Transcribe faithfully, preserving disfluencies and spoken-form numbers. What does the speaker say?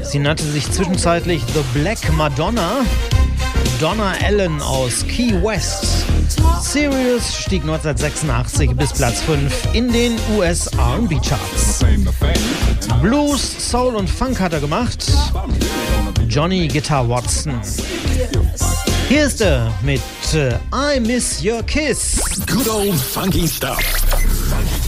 Sie nannte sich zwischenzeitlich The Black Madonna. Donna Allen aus Key West. Sirius stieg neunzehnhundertsechsundachtzig bis Platz fünf in den U S R and B-Charts. Blues, Soul und Funk hat er gemacht. Johnny Guitar Watson. Hier ist er mit äh, I Miss Your Kiss. Good old funky stuff.